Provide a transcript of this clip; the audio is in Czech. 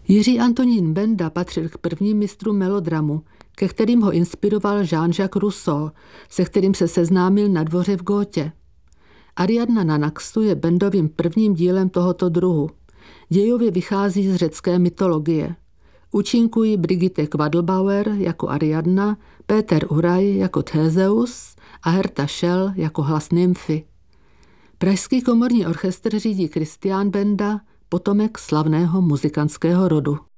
Jiří Antonín Benda patřil k prvním mistrům melodramu, ke kterým ho inspiroval Jean-Jacques Rousseau, se kterým se seznámil na dvoře v Gótě. Ariadna na Naxtu je Bendovým prvním dílem tohoto druhu. Dějově vychází z řecké mytologie. Účinkují Brigitte Quadlbauer jako Ariadna, Péter Uraj jako Theseus a Herta Schell jako hlas nymfy. Pražský komorní orchestr řídí Christian Benda, potomek slavného muzikantského rodu.